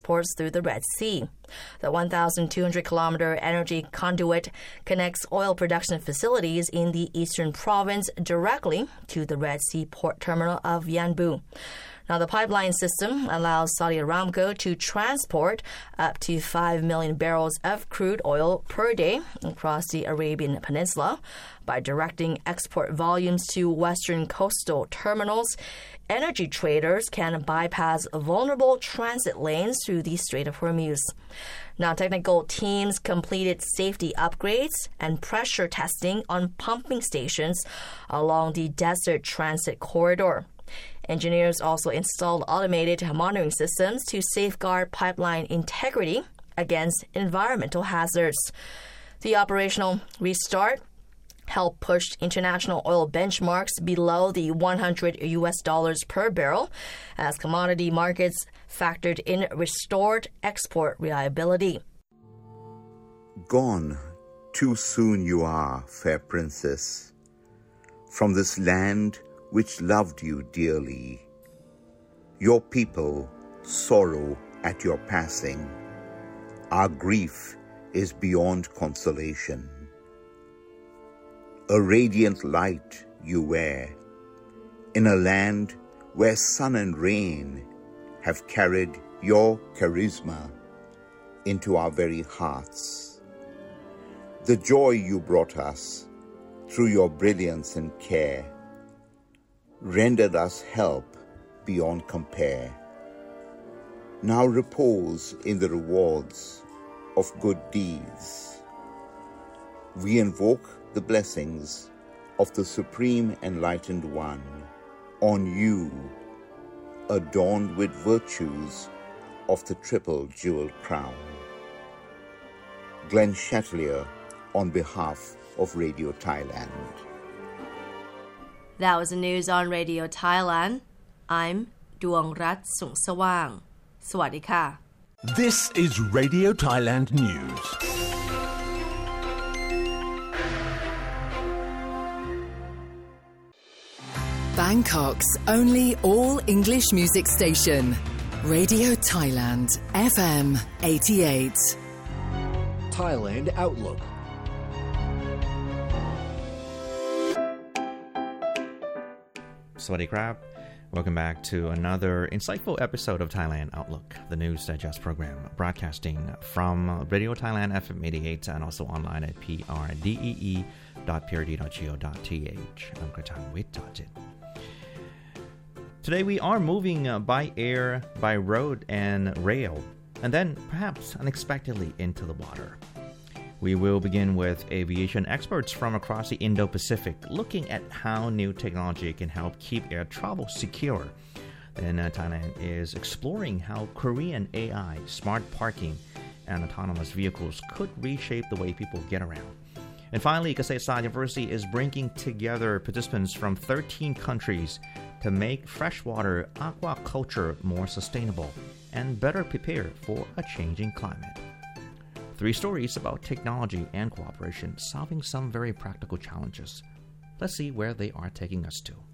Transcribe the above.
exports through the Red Sea. The 1,200-kilometer energy conduit connects oil production facilities in the eastern province directly to the Red Sea port terminal of Yanbu. Now, the pipeline system allows Saudi Aramco to transport up to 5 million barrels of crude oil per day across the Arabian Peninsula. By directing export volumes to western coastal terminals, energy traders can bypass vulnerable transit lanes through the Strait of Hormuz. Now, technical teams completed safety upgrades and pressure testing on pumping stations along the desert transit corridor. Engineers also installed automated monitoring systems to safeguard pipeline integrity against environmental hazards. The operational restart helped push international oil benchmarks below the $100 per barrel as commodity markets factored in restored export reliability. Gone too soon you are, fair princess, from this land which loved you dearly. Your people sorrow at your passing. Our grief is beyond consolation. A radiant light you wear in a land where sun and rain have carried your charisma into our very hearts. The joy you brought us through your brilliance and care rendered us help beyond compare. Now repose in the rewards of good deeds. We invoke the blessings of the Supreme Enlightened One on you, adorned with virtues of the triple jeweled crown. Glenn Chatelier on behalf of Radio Thailand. That was the news on Radio Thailand. I'm Duongrat Sungsawang. Sawasdee ka. This is Radio Thailand News. Bangkok's only all-English music station. Radio Thailand, FM 88. Thailand Outlook. Sawasdee krab. Welcome back to another insightful episode of Thailand Outlook, the News Digest program, broadcasting from Radio Thailand FM 88 and also online at prdee.prd.go.th. I'm Kratang Witajit. Today we are moving by air, by road and rail, and then perhaps unexpectedly into the water. We will begin with aviation experts from across the Indo-Pacific looking at how new technology can help keep air travel secure. Then Thailand is exploring how Korean AI, smart parking, and autonomous vehicles could reshape the way people get around. And finally, Kasetsart University is bringing together participants from 13 countries to make freshwater aquaculture more sustainable and better prepare for a changing climate. 3 stories about technology and cooperation solving some very practical challenges. Let's see where they are taking us to.